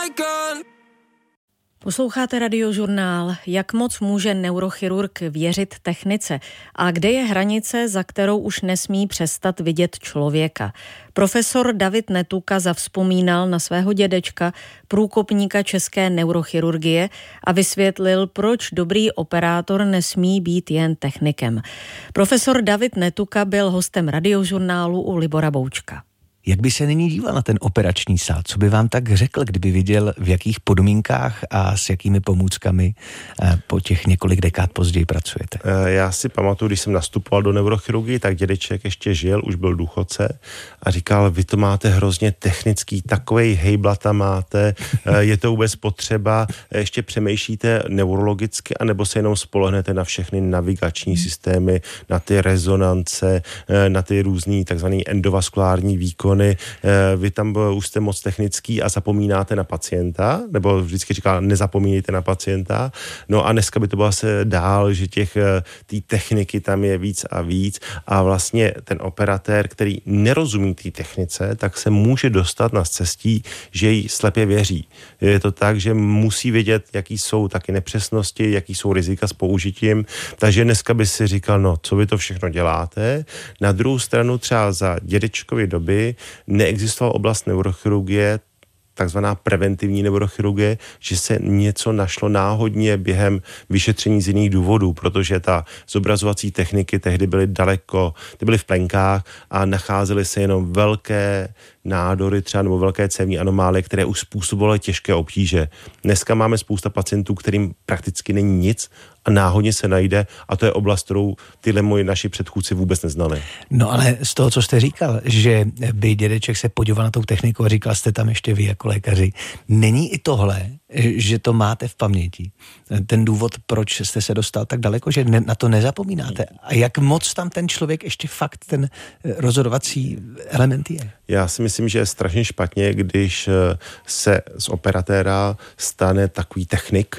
Posloucháte Radiožurnál. Jak moc může neurochirurg věřit technice a kde je hranice, za kterou už nesmí přestat vidět člověka? Profesor David Netuka zavzpomínal na svého dědečka, průkopníka české neurochirurgie, a vysvětlil, proč dobrý operátor nesmí být jen technikem. Profesor David Netuka byl hostem Radiožurnálu u Libora Boučka. Jak by se nyní díval na ten operační sál? Co by vám tak řekl, kdyby viděl, v jakých podmínkách a s jakými pomůckami po těch několik dekád později pracujete? Já si pamatuju, když jsem nastupoval do neurochirurgie, tak dědeček ještě žil, už byl důchodce a říkal, vy to máte hrozně technický, takovej hejblata máte, je to vůbec potřeba, ještě přemýšlíte neurologicky, anebo se jenom spolehnete na všechny navigační systémy, na ty rezonance, na ty různý takzvaný endovaskulární výkony. Vy tam už jste moc technický a zapomínáte na pacienta, nebo vždycky říká, nezapomínejte na pacienta. No a dneska by to bylo asi dál, že té techniky tam je víc a víc a vlastně ten operatér, který nerozumí té technice, tak se může dostat na cestí, že jí slepě věří. Je to tak, že musí vědět, jaký jsou taky nepřesnosti, jaký jsou rizika s použitím, takže dneska by si říkal, no, co vy to všechno děláte. Na druhou stranu třeba za dědečkovy doby neexistovala oblast neurochirurgie, takzvaná preventivní neurochirurgie, že se něco našlo náhodně během vyšetření z jiných důvodů, protože ta zobrazovací techniky tehdy byly daleko, ty byly v plenkách a nacházely se jenom velké nádory třeba nebo velké cévní anomálie, které už způsobovaly těžké obtíže. Dneska máme spousta pacientů, kterým prakticky není nic a náhodně se najde a to je oblast, kterou tyhle moji naši předchůdci vůbec neznali. No ale z toho, co jste říkal, že by dědeček se podíval na tou techniku a říkal jste tam ještě vy jako lékaři, není i tohle, že to máte v paměti? Ten důvod, proč jste se dostal tak daleko, že na to nezapomínáte? A jak moc tam ten člověk ještě fakt ten rozhodovací element je? Já si myslím, že je strašně špatně, když se z operatéra stane takový technik.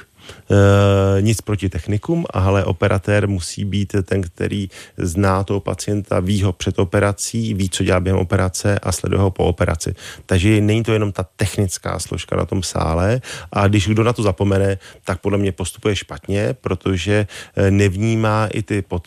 Nic proti technikům, ale operatér musí být ten, který zná toho pacienta, ví ho před operací, ví, co dělá během operace a sleduje ho po operaci. Takže není to jenom ta technická složka na tom sále a když kdo na to zapomene, tak podle mě postupuje špatně, protože nevnímá i ty